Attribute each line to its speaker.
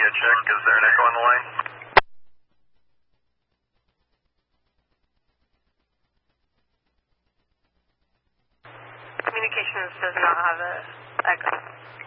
Speaker 1: a check. Is there an echo on the line?
Speaker 2: Communications does not have an echo.